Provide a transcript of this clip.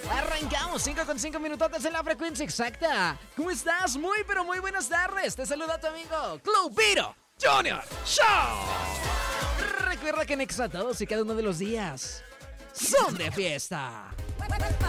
Arrancamos 5 con 5 minutotes en la frecuencia exacta. ¿Cómo estás? Muy pero muy buenas tardes. Te saluda tu amigo Clubito Junior Show. Recuerda que en Exa todos y cada uno de los días son de fiesta.